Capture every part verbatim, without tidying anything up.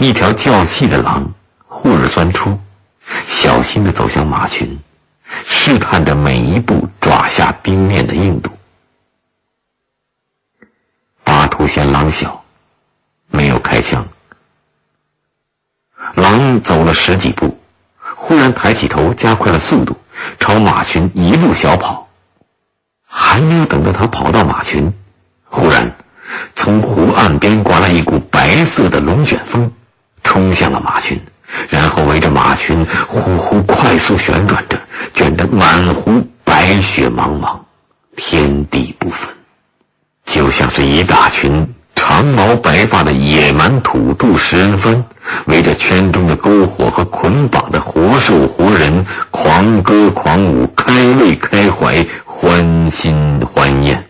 一条较细的狼忽而钻出，小心地走向马群，试探着每一步爪下冰面的硬度。巴图嫌狼小，没有开枪。狼走了十几步，忽然抬起头，加快了速度，朝马群一路小跑。还没有等到他跑到马群，忽然从湖岸边刮来一股白色的龙卷风，冲向了马群，然后围着马群呼呼快速旋转着，卷得满湖白雪茫茫，天地不分，就像是一大群长毛白发的野蛮土著食人番，围着圈中的篝火和捆绑的活兽活人狂歌狂舞，开胃开怀，欢欣欢宴。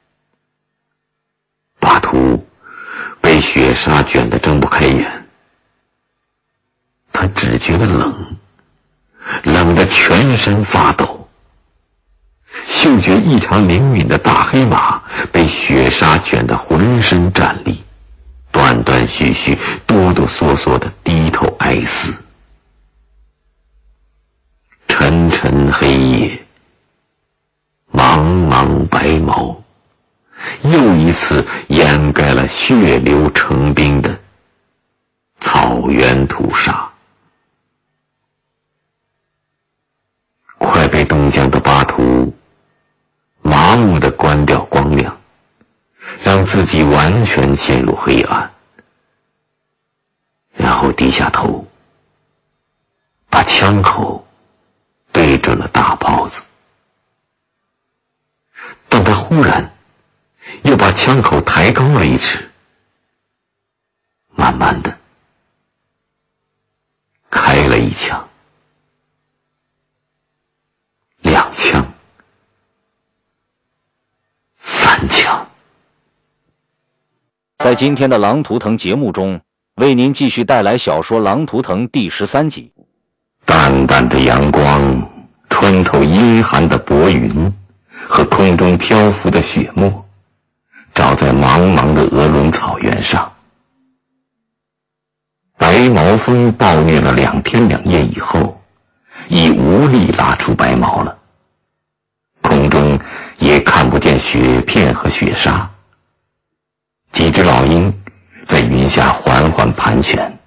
巴图被雪沙卷得睁不开眼，他只觉得冷，冷得全身发抖。嗅觉异常灵敏的大黑马被雪沙卷得浑身战栗，断断续续，哆哆嗦嗦地低头哀思。沉沉黑夜，茫茫白毛，又一次掩盖了血流成冰的草原屠杀。快被冻僵的巴图麻木地关掉光亮，让自己完全陷入黑暗，然后低下头，把枪口对准了大炮子。但他忽然又把枪口抬高了一尺，慢慢的开了一枪，两枪，三枪。 在今天的《狼图腾》节目中，为您继续带来小说《狼图腾》第十三集。 淡淡的阳光穿透阴寒的薄云和空中漂浮的雪沫，照在茫茫的鹅伦草原上。白毛风暴虐了两天两夜以后，已无力拉出白毛了，空中也看不见雪片和雪沙。几只老鹰在云下缓缓盘旋。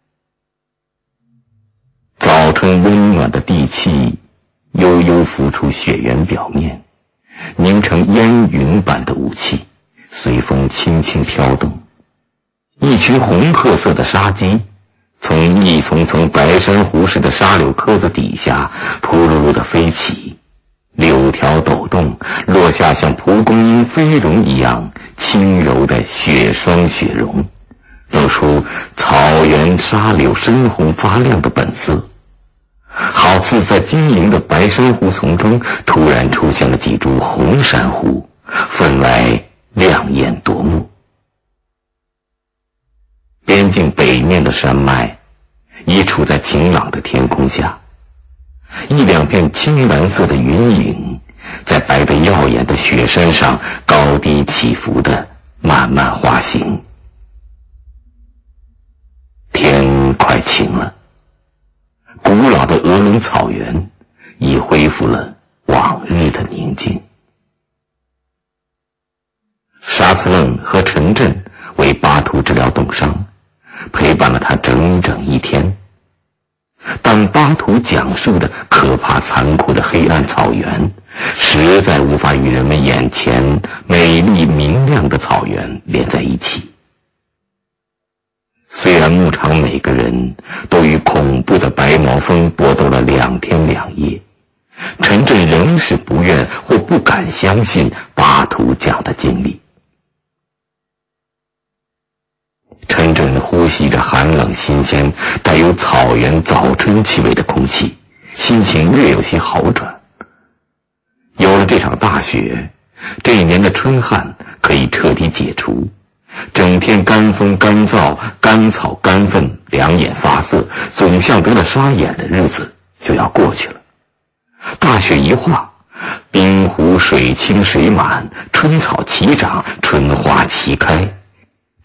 早春温暖的地气悠悠浮出雪原表面，凝成烟云般的雾气，随风轻轻飘动。一群红褐色的沙鸡从一丛丛白珊瑚似的沙柳棵子底下扑噜噜地飞起，柳条抖动，落下像蒲公英飞绒一样轻柔的雪霜雪绒，露出草原沙柳深红发亮的本色，好似在晶莹的白珊瑚丛中突然出现了几株红珊瑚，分外亮眼夺目。边境北面的山脉已处在晴朗的天空下，一两片青蓝色的云影在白得耀眼的雪山上高低起伏地慢慢滑行。天快晴了，古老的鹅伦草原已恢复了往日的宁静。沙茨楞和陈震为巴图治疗冻伤，陪伴了他整整一天。但巴图讲述的可怕残酷的黑暗草原实在无法与人们眼前美丽明亮的草原连在一起。虽然牧场每个人都与恐怖的白毛风搏斗了两天两夜，陈震仍是不愿或不敢相信巴图讲的经历。陈震呼吸着寒冷新鲜带有草原早春气味的空气，心情略有些好转。有了这场大雪，这一年的春旱可以彻底解除，整天干风干燥，干草干粪，两眼发涩，总像得了沙眼的日子就要过去了。大雪一化，冰湖水清水满，春草齐长，春花齐开。